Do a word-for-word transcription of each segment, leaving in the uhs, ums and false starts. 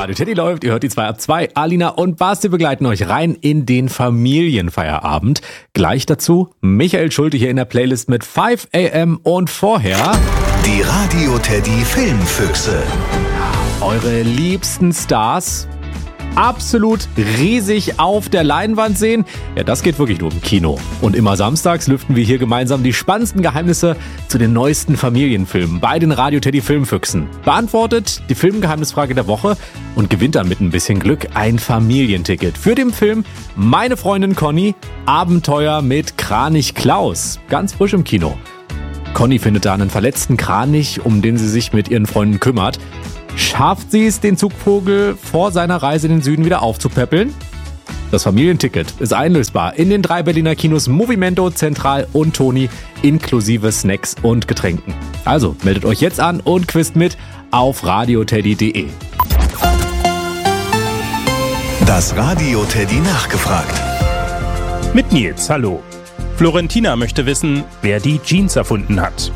Radio Teddy läuft, ihr hört die zwei ab zwei. Alina und Basti begleiten euch rein in den Familienfeierabend. Gleich dazu Michael Schulte hier in der Playlist mit fünf a m und vorher die Radio Teddy Filmfüchse. Eure liebsten Stars absolut riesig auf der Leinwand sehen. Ja, das geht wirklich nur im Kino. Und immer samstags lüften wir hier gemeinsam die spannendsten Geheimnisse zu den neuesten Familienfilmen bei den Radio Teddy Filmfüchsen. Beantwortet die Filmgeheimnisfrage der Woche und gewinnt dann mit ein bisschen Glück ein Familienticket für den Film Meine Freundin Conny, Abenteuer mit Kranich Klaus. Ganz frisch im Kino. Conny findet da einen verletzten Kranich, um den sie sich mit ihren Freunden kümmert. Schafft sie es, den Zugvogel vor seiner Reise in den Süden wieder aufzupäppeln? Das Familienticket ist einlösbar in den drei Berliner Kinos Movimento, Zentral und Toni, inklusive Snacks und Getränken. Also meldet euch jetzt an und quizt mit auf radioteddy punkt de. Das Radio Teddy nachgefragt. Mit Nils, hallo. Florentina möchte wissen, wer die Jeans erfunden hat.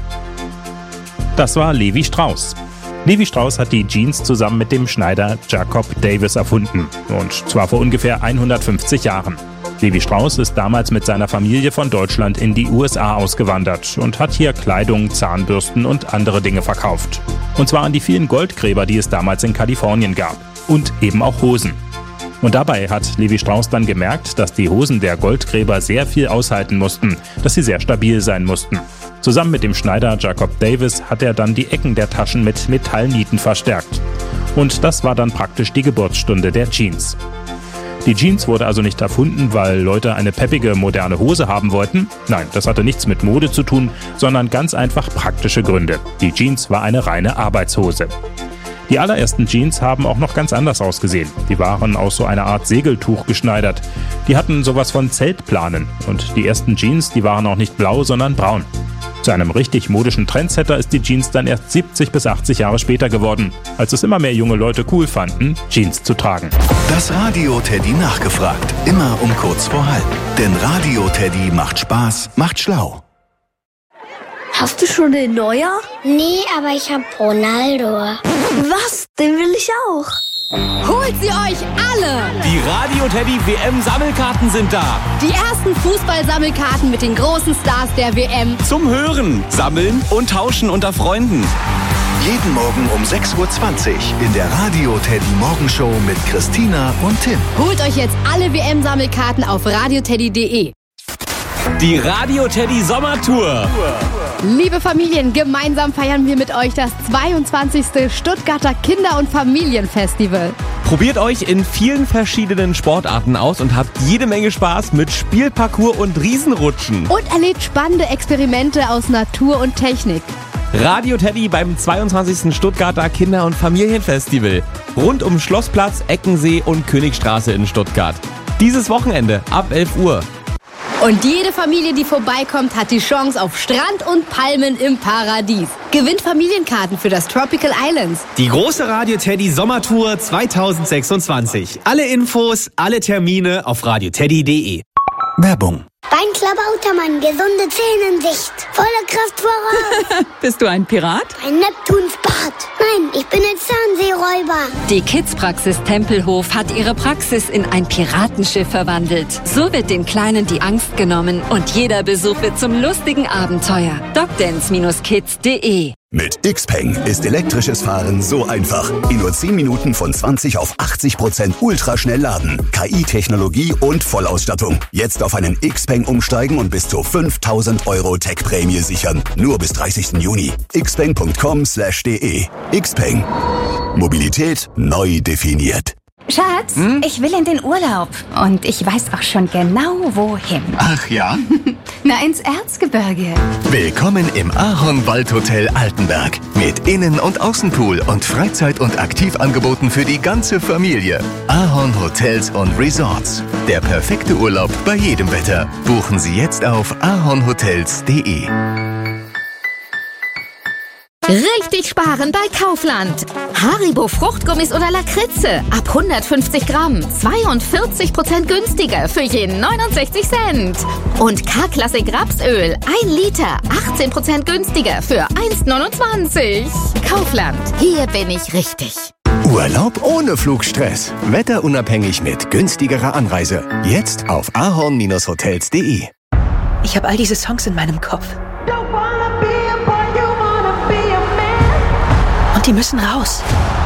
Das war Levi Strauss. Levi Strauss hat die Jeans zusammen mit dem Schneider Jacob Davis erfunden. Und zwar vor ungefähr hundertfünfzig Jahren. Levi Strauss ist damals mit seiner Familie von Deutschland in die U S A ausgewandert und hat hier Kleidung, Zahnbürsten und andere Dinge verkauft. Und zwar an die vielen Goldgräber, die es damals in Kalifornien gab. Und eben auch Hosen. Und dabei hat Levi Strauss dann gemerkt, dass die Hosen der Goldgräber sehr viel aushalten mussten, dass sie sehr stabil sein mussten. Zusammen mit dem Schneider Jacob Davis hat er dann die Ecken der Taschen mit Metallnieten verstärkt. Und das war dann praktisch die Geburtsstunde der Jeans. Die Jeans wurde also nicht erfunden, weil Leute eine peppige, moderne Hose haben wollten. Nein, das hatte nichts mit Mode zu tun, sondern ganz einfach praktische Gründe. Die Jeans war eine reine Arbeitshose. Die allerersten Jeans haben auch noch ganz anders ausgesehen. Die waren aus so einer Art Segeltuch geschneidert. Die hatten sowas von Zeltplanen. Und die ersten Jeans, die waren auch nicht blau, sondern braun. Zu einem richtig modischen Trendsetter ist die Jeans dann erst siebzig bis achtzig Jahre später geworden, als es immer mehr junge Leute cool fanden, Jeans zu tragen. Das Radio Teddy nachgefragt. Immer um kurz vor halb. Denn Radio Teddy macht Spaß, macht schlau. Hast du schon den Neuer? Nee, aber ich hab Ronaldo. Was? Den will ich auch. Holt sie euch alle! Die Radio Teddy W M-Sammelkarten sind da. Die ersten Fußball-Sammelkarten mit den großen Stars der W M. Zum Hören, Sammeln und Tauschen unter Freunden. Jeden Morgen um sechs Uhr zwanzig in der Radio Teddy Morgenshow mit Christina und Tim. Holt euch jetzt alle W M-Sammelkarten auf radioteddy punkt de. Die Radio Teddy Sommertour. Liebe Familien, gemeinsam feiern wir mit euch das zweiundzwanzigste Stuttgarter Kinder- und Familienfestival. Probiert euch in vielen verschiedenen Sportarten aus und habt jede Menge Spaß mit Spielparcours und Riesenrutschen. Und erlebt spannende Experimente aus Natur und Technik. Radio Teddy beim zweiundzwanzigsten Stuttgarter Kinder- und Familienfestival. Rund um Schlossplatz, Eckensee und Königstraße in Stuttgart. Dieses Wochenende ab elf Uhr. Und jede Familie, die vorbeikommt, hat die Chance auf Strand und Palmen im Paradies. Gewinnt Familienkarten für das Tropical Islands. Die große Radio Teddy Sommertour zweitausendsechsundzwanzig. Alle Infos, alle Termine auf radioteddy punkt de. Werbung. Bein Klabautermann, gesunde Zähne in Sicht. Volle Kraft voraus. Bist du ein Pirat? Ein Neptuns Bart. Nein, ich bin ein Zahnseeräuber. Die Kids-Praxis Tempelhof hat ihre Praxis in ein Piratenschiff verwandelt. So wird den Kleinen die Angst genommen und jeder Besuch wird zum lustigen Abenteuer. docdance Bindestrich kids punkt de. Mit Xpeng ist elektrisches Fahren so einfach. In nur zehn Minuten von zwanzig auf achtzig Prozent ultraschnell laden. K I-Technologie und Vollausstattung. Jetzt auf einen Xpeng umsteigen und bis zu fünftausend Euro Tech-Prämie sichern. Nur bis dreißigsten Juni. xpeng punkt com slash de. Xpeng. Mobilität neu definiert. Schatz, hm? Ich will in den Urlaub. Und ich weiß auch schon genau, wohin. Ach ja? Na, ins Erzgebirge. Willkommen im Ahorn-Waldhotel Altenberg. Mit Innen- und Außenpool und Freizeit- und Aktivangeboten für die ganze Familie. Ahorn Hotels und Resorts. Der perfekte Urlaub bei jedem Wetter. Buchen Sie jetzt auf ahornhotels punkt de. Richtig sparen bei Kaufland. Haribo Fruchtgummis oder Lakritze ab hundertfünfzig Gramm. zweiundvierzig Prozent günstiger für je neunundsechzig Cent. Und K-Klassik Rapsöl ein Liter. achtzehn Prozent günstiger für eins neunundzwanzig. Kaufland. Hier bin ich richtig. Urlaub ohne Flugstress. Wetterunabhängig mit günstigerer Anreise. Jetzt auf ahorn Bindestrich hotels punkt de. Ich habe all diese Songs in meinem Kopf. Und die müssen raus.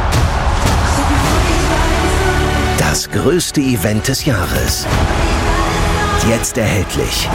Das größte Event des Jahres. Jetzt erhältlich.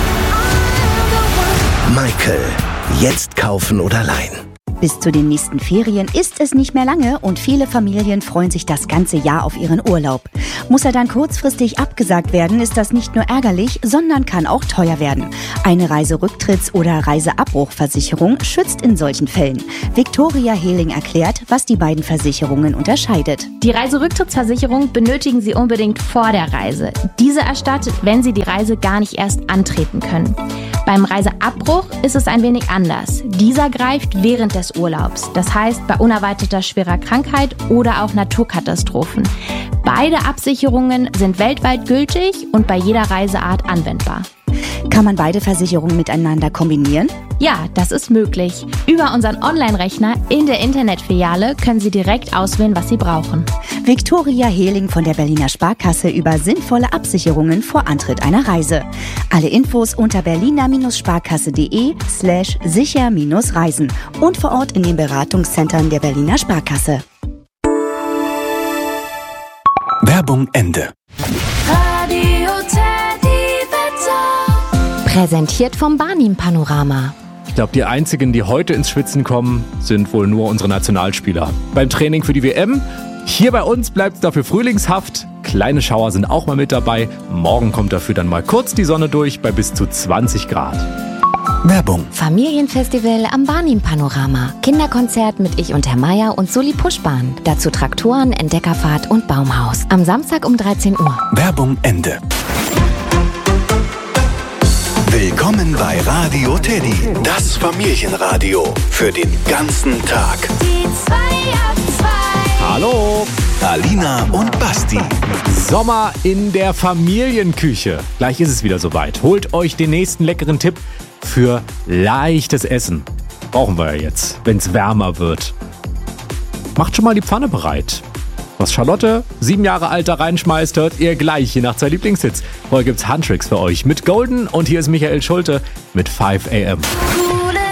Michael. Jetzt kaufen oder leihen. Bis zu den nächsten Ferien ist es nicht mehr lange und viele Familien freuen sich das ganze Jahr auf ihren Urlaub. Muss er dann kurzfristig abgesagt werden, ist das nicht nur ärgerlich, sondern kann auch teuer werden. Eine Reiserücktritts- oder Reiseabbruchversicherung schützt in solchen Fällen. Viktoria Hehling erklärt, was die beiden Versicherungen unterscheidet. Die Reiserücktrittsversicherung benötigen Sie unbedingt vor der Reise. Diese erstattet, wenn Sie die Reise gar nicht erst antreten können. Beim Reiseabbruch ist es ein wenig anders. Dieser greift während des Urlaubs, das heißt bei unerwarteter schwerer Krankheit oder auch Naturkatastrophen. Beide Absicherungen sind weltweit gültig und bei jeder Reiseart anwendbar. Kann man beide Versicherungen miteinander kombinieren? Ja, das ist möglich. Über unseren Online-Rechner in der Internetfiliale können Sie direkt auswählen, was Sie brauchen. Viktoria Hehling von der Berliner Sparkasse über sinnvolle Absicherungen vor Antritt einer Reise. Alle Infos unter berliner-sparkasse.de slash sicher-reisen und vor Ort in den Beratungszentren der Berliner Sparkasse. Werbung Ende. Radio Teddy Wetter. Präsentiert vom Barnim Panorama. Ich glaube, die einzigen, die heute ins Schwitzen kommen, sind wohl nur unsere Nationalspieler. Beim Training für die W M. Hier bei uns bleibt es dafür frühlingshaft. Kleine Schauer sind auch mal mit dabei. Morgen kommt dafür dann mal kurz die Sonne durch bei bis zu zwanzig Grad. Werbung. Familienfestival am Barnim Panorama. Kinderkonzert mit Ich und Herr Meier und Suli Puschbahn. Dazu Traktoren, Entdeckerfahrt und Baumhaus. Am Samstag um dreizehn Uhr. Werbung Ende. Willkommen bei Radio Teddy, das Familienradio für den ganzen Tag. Die zwei ab zwei. Hallo. Alina und Basti. Sommer in der Familienküche. Gleich ist es wieder soweit. Holt euch den nächsten leckeren Tipp für leichtes Essen. Brauchen wir ja jetzt, wenn es wärmer wird. Macht schon mal die Pfanne bereit. Was Charlotte, sieben Jahre alt, da reinschmeißt, hört ihr gleich, je nach zwei Lieblingshits. Heute gibt's Handtricks für euch mit Golden und hier ist Michael Schulte mit five a m.